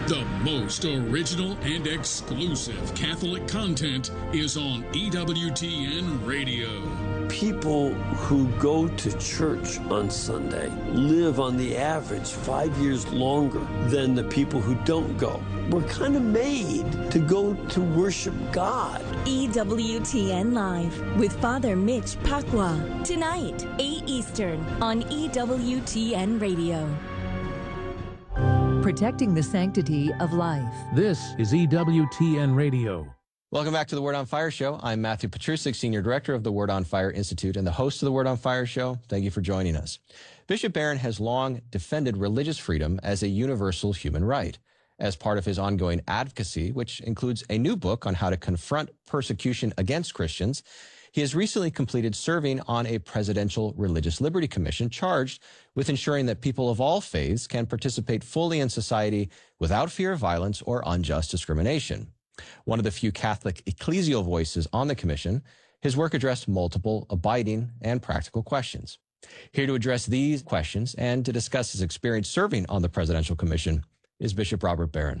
The most original and exclusive Catholic content is on EWTN Radio. People who go to church on Sunday live on the average 5 years longer than the people who don't go. We're kind of made to go to worship God. EWTN Live with Father Mitch Pacwa. Tonight, 8 Eastern on EWTN Radio. Protecting the sanctity of life. This is EWTN Radio. Welcome back to the Word on Fire Show. I'm Matthew Petrusik, Senior Director of the Word on Fire Institute and the host of the Word on Fire Show. Thank you for joining us. Bishop Barron has long defended religious freedom as a universal human right. As part of his ongoing advocacy, which includes a new book on how to confront persecution against Christians, he has recently completed serving on a Presidential Religious Liberty Commission charged with ensuring that people of all faiths can participate fully in society without fear of violence or unjust discrimination. One of the few Catholic ecclesial voices on the commission, his work addressed multiple abiding and practical questions. Here to address these questions and to discuss his experience serving on the Presidential Commission is Bishop Robert Barron.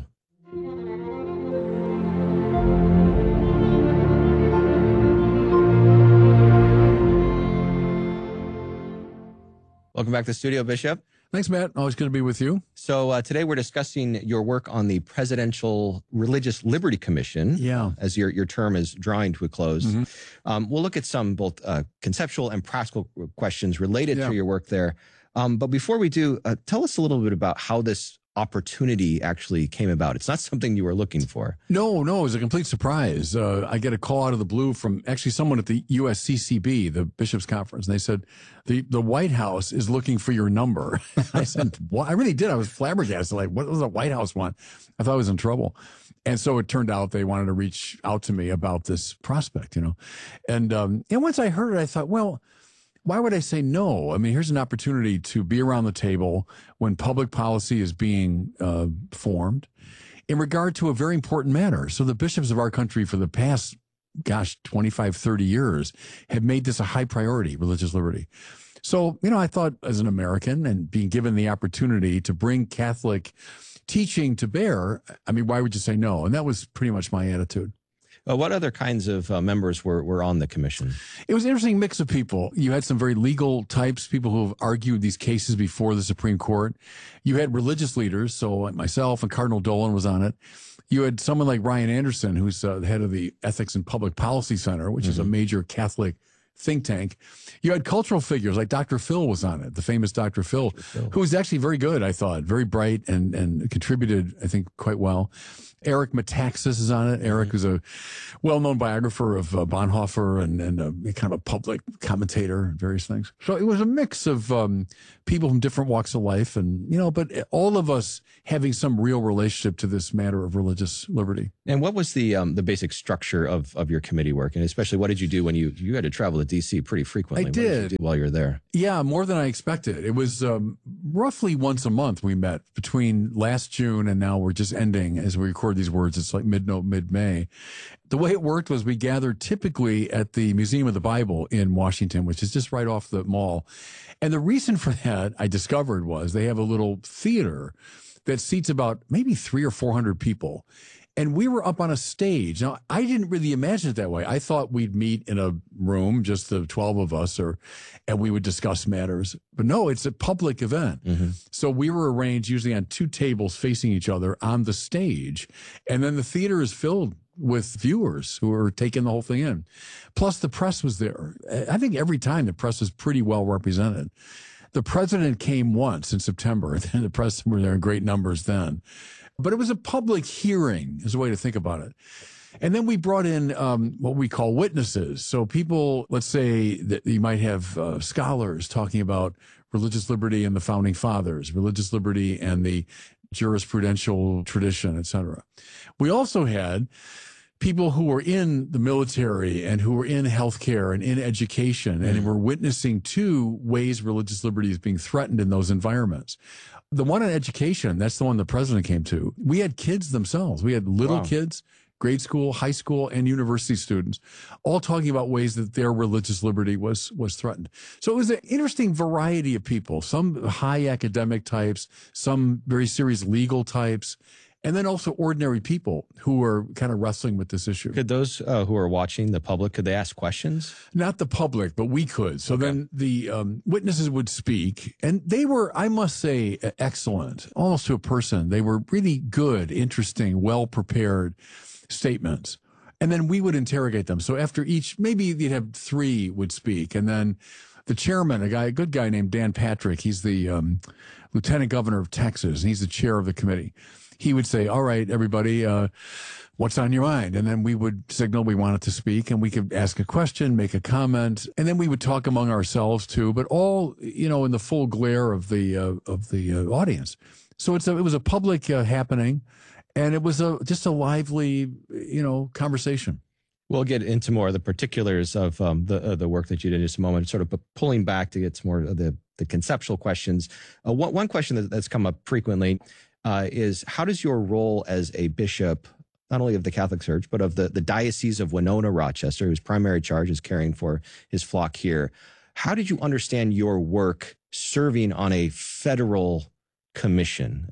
Welcome back to the studio, Bishop. Thanks, Matt. Always good to be with you. So today we're discussing your work on the Presidential Religious Liberty Commission. Yeah. As your term is drawing to a close. Mm-hmm. We'll look at some both conceptual and practical questions related to your work there. But before we do, tell us a little bit about how this opportunity actually came about. It's not something you were looking for. No, it was a complete surprise. I get a call out of the blue from actually someone at the USCCB, the Bishops' Conference, and they said, the White House is looking for your number. I said, what? I really did. I was flabbergasted. Like, what does the White House want? I thought I was in trouble. And so it turned out they wanted to reach out to me about this prospect, And once I heard it, I thought, well, why would I say no? I mean, here's an opportunity to be around the table when public policy is being formed in regard to a very important matter. So the bishops of our country for the past, 25, 30 years have made this a high priority, religious liberty. So, I thought as an American and being given the opportunity to bring Catholic teaching to bear, I mean, why would you say no? And that was pretty much my attitude. What other kinds of members were on the commission? It was an interesting mix of people. You had some very legal types, people who have argued these cases before the Supreme Court. You had religious leaders, so like myself and Cardinal Dolan was on it. You had someone like Ryan Anderson, who's the head of the Ethics and Public Policy Center, which is a major Catholic think tank. You had cultural figures like Dr. Phil was on it, the famous Dr. Phil, who was actually very good, I thought, very bright and contributed, I think, quite well. Eric Metaxas is on it. Eric is a well-known biographer of Bonhoeffer and kind of a public commentator and various things. So it was a mix of people from different walks of life and, but all of us having some real relationship to this matter of religious liberty. And what was the basic structure of your committee work? And especially what did you do when you had to travel to D.C. pretty frequently? I did. What did you do while you were there? Yeah, more than I expected. It was roughly once a month we met between last June and now we're just ending as we record these words. It's like mid-May. The way it worked was we gathered typically at the Museum of the Bible in Washington, which is just right off the mall. And the reason for that, I discovered, was they have a little theater that seats about maybe 300 or 400 people. And we were up on a stage. Now, I didn't really imagine it that way. I thought we'd meet in a room, just the 12 of us, and we would discuss matters. But no, it's a public event. Mm-hmm. So we were arranged usually on 2 tables facing each other on the stage. And then the theater is filled with viewers who are taking the whole thing in. Plus, the press was there. I think every time the press was pretty well represented. The president came once in September, and the press were there in great numbers then. But it was a public hearing, is a way to think about it. And then we brought in what we call witnesses. So people, let's say that you might have scholars talking about religious liberty and the founding fathers, religious liberty and the jurisprudential tradition, et cetera. We also had people who were in the military and who were in healthcare and in education and were witnessing to ways religious liberty is being threatened in those environments. The one on education, that's the one the president came to. We had kids themselves. We had little kids, grade school, high school, and university students, all talking about ways that their religious liberty was threatened. So it was an interesting variety of people, some high academic types, some very serious legal types, and then also ordinary people who are kind of wrestling with this issue. Could those who are watching, the public, could they ask questions? Not the public, but we could. So then the witnesses would speak, and they were, I must say, excellent, almost to a person. They were really good, interesting, well-prepared statements. And then we would interrogate them. So after each, maybe you'd have 3 would speak. And then the chairman, a good guy named Dan Patrick, he's the lieutenant governor of Texas, and he's the chair of the committee. He would say, all right, everybody, what's on your mind? And then we would signal we wanted to speak, and we could ask a question, make a comment, and then we would talk among ourselves too, but all, in the full glare of the audience. So it was a public happening. And it was just a lively, conversation. We'll get into more of the particulars of the work that you did in just a moment, sort of pulling back to get some more of the conceptual questions. One question that's come up frequently is, how does your role as a bishop, not only of the Catholic Church, but of the Diocese of Winona, Rochester, whose primary charge is caring for his flock here, how did you understand your work serving on a federal commission,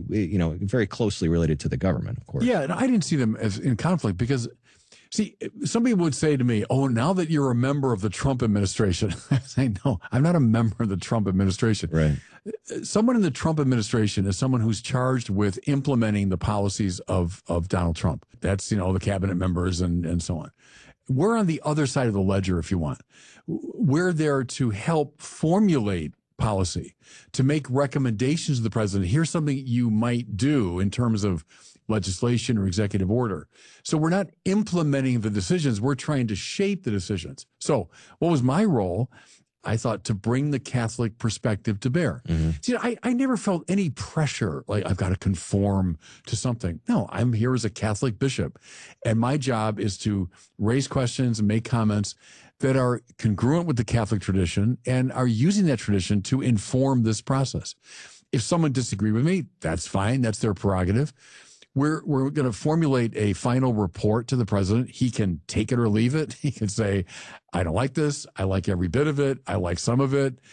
very closely related to the government, of course? Yeah, and I didn't see them as in conflict because, see, some people would say to me, oh, now that you're a member of the Trump administration, I say, no, I'm not a member of the Trump administration. Right. Someone in the Trump administration is someone who's charged with implementing the policies of Donald Trump. That's, the cabinet members and so on. We're on the other side of the ledger, if you want. We're there to help formulate policy, to make recommendations to the president. Here's something you might do in terms of legislation or executive order. So we're not implementing the decisions. We're trying to shape the decisions. So what was my role? I thought to bring the Catholic perspective to bear. Mm-hmm. See, I never felt any pressure, like I've got to conform to something. No, I'm here as a Catholic bishop, and my job is to raise questions and make comments that are congruent with the Catholic tradition and are using that tradition to inform this process. If someone disagrees with me, that's fine. That's their prerogative. We're going to formulate a final report to the president. He can take it or leave it. He can say, I don't like this. I like every bit of it. I like some of it.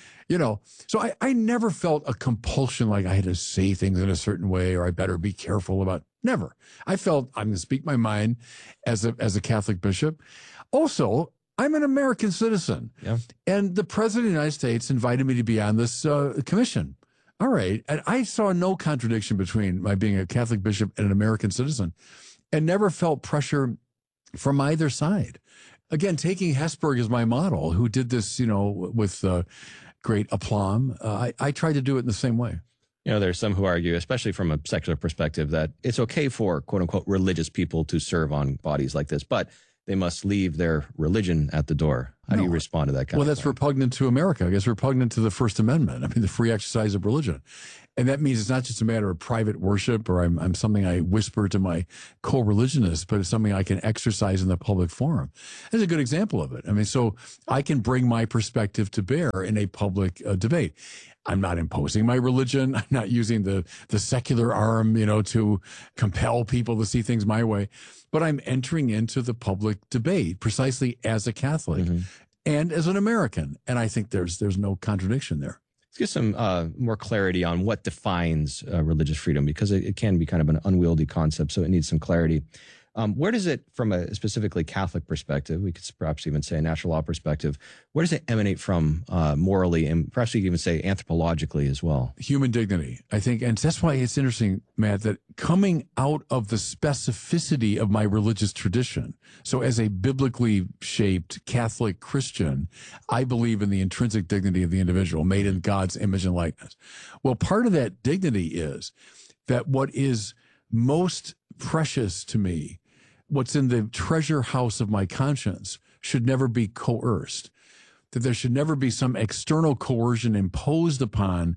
So I never felt a compulsion like I had to say things in a certain way or I better be careful about. Never. I felt I'm going to speak my mind as a Catholic bishop. Also, I'm an American citizen. Yeah. And the president of the United States invited me to be on this commission. All right. And I saw no contradiction between my being a Catholic bishop and an American citizen, and never felt pressure from either side. Again, taking Hesburgh as my model, who did this, with great aplomb, I tried to do it in the same way. There's some who argue, especially from a secular perspective, that it's okay for quote unquote religious people to serve on bodies like this, but they must leave their religion at the door. How do you respond to that kind of thing? Well, that's repugnant to America. I guess repugnant to the First Amendment. I mean, the free exercise of religion. And that means it's not just a matter of private worship or I'm something I whisper to my co-religionists, but it's something I can exercise in the public forum. That's a good example of it. I mean, so I can bring my perspective to bear in a public debate. I'm not imposing my religion. I'm not using the secular arm, to compel people to see things my way. But I'm entering into the public debate precisely as a Catholic and as an American. And I think there's no contradiction there. Let's get some more clarity on what defines religious freedom, because it can be kind of an unwieldy concept, so it needs some clarity. Where does it, from a specifically Catholic perspective, we could perhaps even say a natural law perspective, where does it emanate from morally, and perhaps we could even say anthropologically as well? Human dignity, I think. And that's why it's interesting, Matt, that coming out of the specificity of my religious tradition, so as a biblically shaped Catholic Christian, I believe in the intrinsic dignity of the individual made in God's image and likeness. Well, part of that dignity is that what is most precious to me, what's in the treasure house of my conscience, should never be coerced, that there should never be some external coercion imposed upon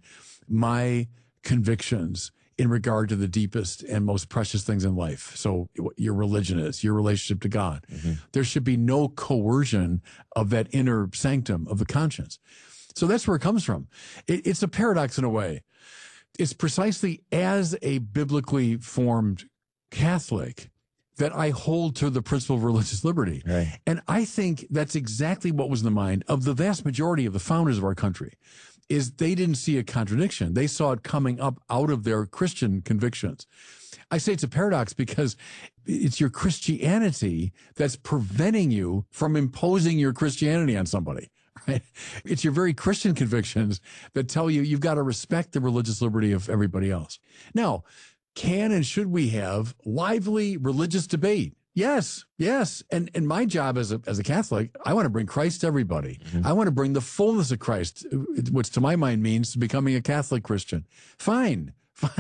my convictions in regard to the deepest and most precious things in life. So your religion is, your relationship to God. Mm-hmm. There should be no coercion of that inner sanctum of the conscience. So that's where it comes from. It's a paradox in a way. It's precisely as a biblically formed Catholic that I hold to the principle of religious liberty. Right. And I think that's exactly what was in the mind of the vast majority of the founders of our country. is they didn't see a contradiction. They saw it coming up out of their Christian convictions. I say it's a paradox because it's your Christianity that's preventing you from imposing your Christianity on somebody. Right? It's your very Christian convictions that tell you you've got to respect the religious liberty of everybody else. Now, can and should we have lively religious debate? Yes, yes. And my job as a Catholic, I want to bring Christ to everybody. Mm-hmm. I want to bring the fullness of Christ, which to my mind means becoming a Catholic Christian. Fine.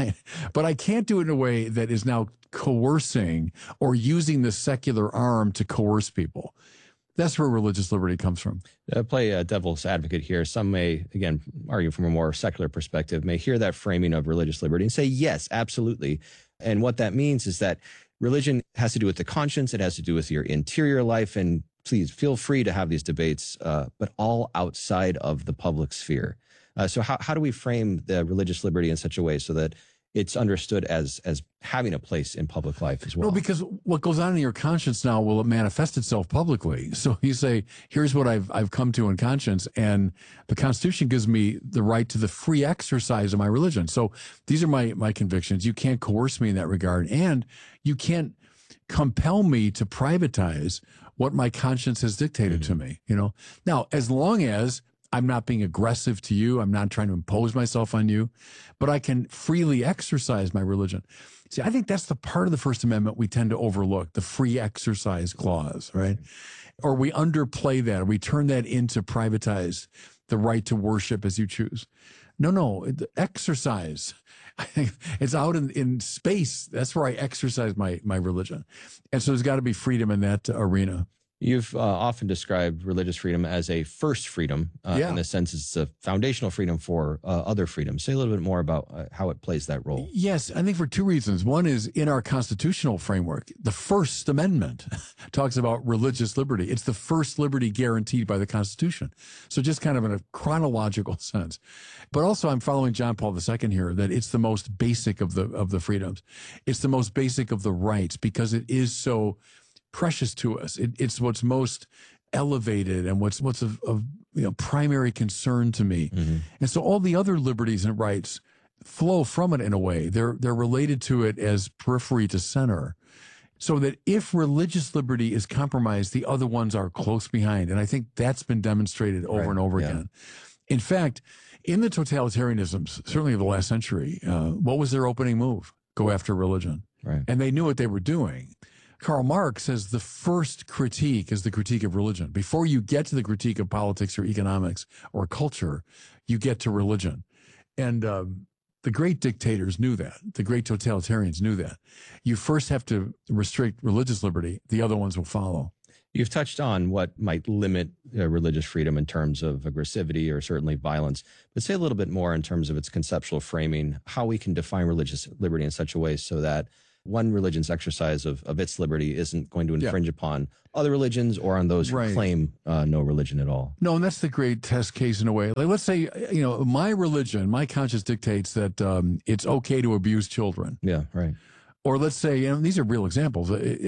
But I can't do it in a way that is now coercing or using the secular arm to coerce people. That's where religious liberty comes from. Play a devil's advocate here. Some may, again, argue from a more secular perspective, may hear that framing of religious liberty and say, yes, absolutely. And what that means is that religion has to do with the conscience. It has to do with your interior life. And please feel free to have these debates, but all outside of the public sphere. So how do we frame the religious liberty in such a way so that it's understood as having a place in public life as well? No, because what goes on in your conscience now will manifest itself publicly. So you say, here's what I've come to in conscience, and the Constitution gives me the right to the free exercise of my religion. So these are my convictions. You can't coerce me in that regard, and you can't compel me to privatize what my conscience has dictated to me. Now, as long as I'm not being aggressive to you, I'm not trying to impose myself on you, but I can freely exercise my religion. See, I think that's the part of the First Amendment we tend to overlook, the free exercise clause, right? Or we underplay that, or we turn that into privatize the right to worship as you choose. No, exercise. I think it's out in space. That's where I exercise my religion. And so there's got to be freedom in that arena. You've often described religious freedom as a first freedom, in the sense it's a foundational freedom for other freedoms. Say a little bit more about how it plays that role. Yes, I think for two reasons. One is in our constitutional framework, the First Amendment talks about religious liberty. It's the first liberty guaranteed by the Constitution. So just kind of in a chronological sense. But also I'm following John Paul II here, that it's the most basic of the freedoms. It's the most basic of the rights because it is so precious to us. It's what's most elevated and what's of primary concern to me. Mm-hmm. And so all the other liberties and rights flow from it in a way. They're related to it as periphery to center. So that if religious liberty is compromised, the other ones are close behind. And I think that's been demonstrated over and over again. In fact, in the totalitarianisms, certainly of the last century, what was their opening move? Go after religion. Right. And they knew what they were doing. Karl Marx says the first critique is the critique of religion. Before you get to the critique of politics or economics or culture, you get to religion. And the great dictators knew that. The great totalitarians knew that. You first have to restrict religious liberty. The other ones will follow. You've touched on what might limit religious freedom in terms of aggressivity or certainly violence, but say a little bit more in terms of its conceptual framing, how we can define religious liberty in such a way so that one religion's exercise of its liberty isn't going to infringe upon other religions or on those who claim no religion at all. No, and that's the great test case in a way. Like, let's say, my religion, my conscience dictates that it's okay to abuse children. Yeah, right. Or let's say, these are real examples,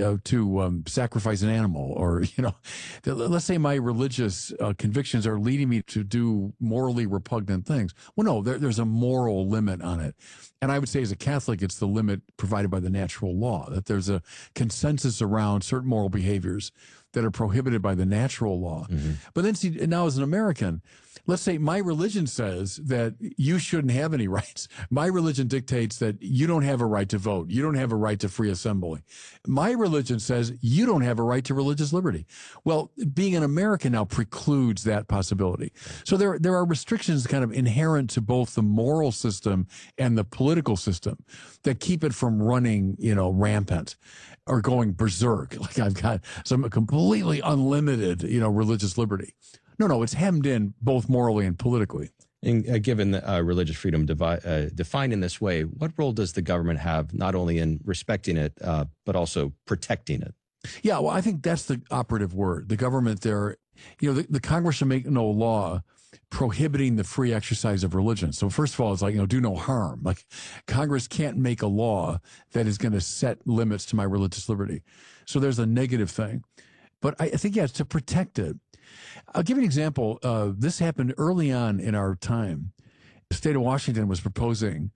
to sacrifice an animal, or, let's say my religious convictions are leading me to do morally repugnant things. Well, no, there's a moral limit on it. And I would say as a Catholic, it's the limit provided by the natural law, that there's a consensus around certain moral behaviors that are prohibited by the natural law. Mm-hmm. But then see, now as an American, let's say my religion says that you shouldn't have any rights. My religion dictates that you don't have a right to vote. You don't have a right to free assembly. My religion says you don't have a right to religious liberty. Well, being an American now precludes that possibility. So there are restrictions kind of inherent to both the moral system and the political system that keep it from running, rampant or going berserk. Like I've got some completely unlimited, religious liberty. No, it's hemmed in both morally and politically. And given religious freedom defined in this way, what role does the government have not only in respecting it, but also protecting it? Yeah, well, I think that's the operative word. The government there, the Congress should make no law prohibiting the free exercise of religion. So first of all, it's like, do no harm. Like Congress can't make a law that is going to set limits to my religious liberty. So there's a negative thing. But I think, it's to protect it. I'll give you an example. This happened early on in our time. The state of Washington was proposing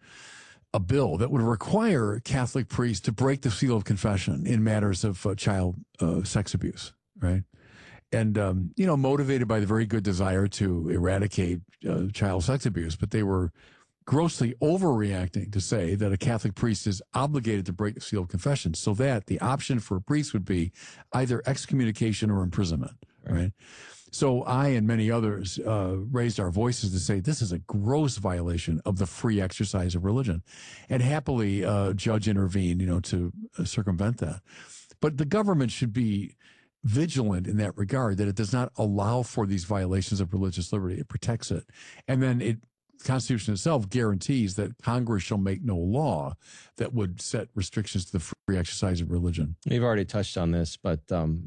a bill that would require Catholic priests to break the seal of confession in matters of child sex abuse, right? And, motivated by the very good desire to eradicate child sex abuse, but they were grossly overreacting to say that a Catholic priest is obligated to break the seal of confession, so that the option for a priest would be either excommunication or imprisonment, right? So I and many others raised our voices to say this is a gross violation of the free exercise of religion. And happily, a judge intervened, to circumvent that. But the government should be vigilant in that regard, that it does not allow for these violations of religious liberty. It protects it. And then the Constitution itself guarantees that Congress shall make no law that would set restrictions to the free exercise of religion. We've already touched on this, but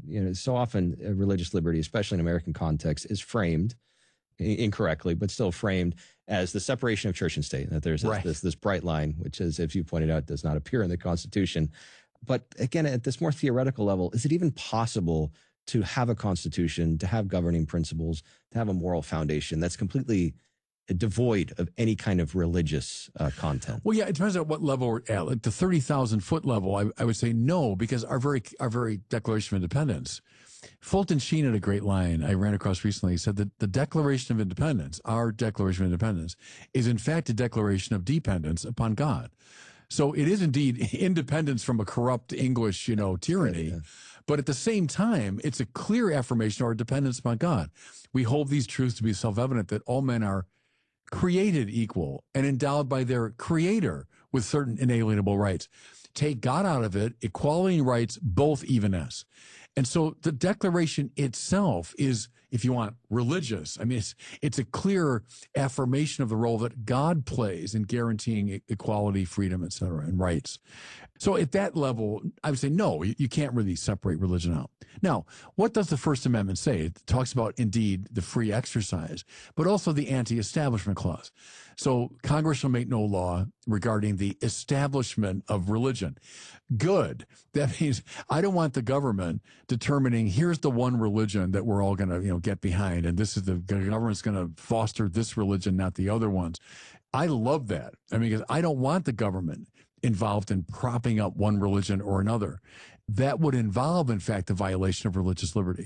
so often religious liberty, especially in American context, is framed incorrectly, but still framed as the separation of church and state. That there's this bright line, which, as if you pointed out, does not appear in the Constitution. But again, at this more theoretical level, is it even possible to have a constitution, to have governing principles, to have a moral foundation that's completely devoid of any kind of religious content? Well, yeah, it depends on what level we're at. Like the 30,000-foot level, I would say no, because our very Declaration of Independence. Fulton Sheen had a great line I ran across recently. He said that the Declaration of Independence, our Declaration of Independence, is in fact a declaration of dependence upon God. So it is indeed independence from a corrupt English, tyranny. Yeah. But at the same time, it's a clear affirmation of our dependence upon God. We hold these truths to be self-evident, that all men are created equal and endowed by their creator with certain inalienable rights. Take God out of it, equality and rights both even as. And so the Declaration itself is, if you want, religious. I mean, it's a clear affirmation of the role that God plays in guaranteeing equality, freedom, et cetera, and rights. So at that level, I would say, no, you can't really separate religion out. Now, what does the First Amendment say? It talks about, indeed, the free exercise, but also the anti-establishment clause. So Congress shall make no law regarding the establishment of religion. Good. That means I don't want the government determining here's the one religion that we're all going to, get behind, and this is the government's going to foster this religion, not the other ones. I love that. I mean, because I don't want the government involved in propping up one religion or another. That would involve, in fact, the violation of religious liberty.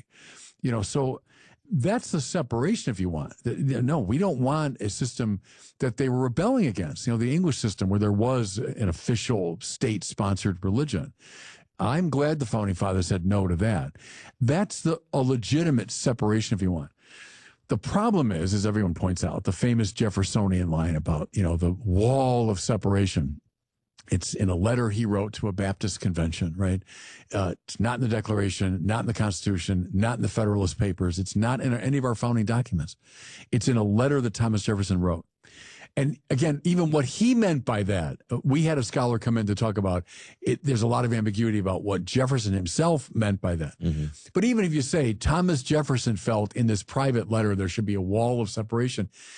So that's the separation, if you want. No, we don't want a system that they were rebelling against. The English system where there was an official state-sponsored religion. I'm glad the Founding Fathers said no to that. That's a legitimate separation, if you want. The problem is, as everyone points out, the famous Jeffersonian line about, the wall of separation. It's in a letter he wrote to a Baptist convention, right? It's not in the Declaration, not in the Constitution, not in the Federalist Papers. It's not in any of our founding documents. It's in a letter that Thomas Jefferson wrote. And again, even what he meant by that, we had a scholar come in to talk about it. There's a lot of ambiguity about what Jefferson himself meant by that. Mm-hmm. But even if you say Thomas Jefferson felt in this private letter there should be a wall of separation,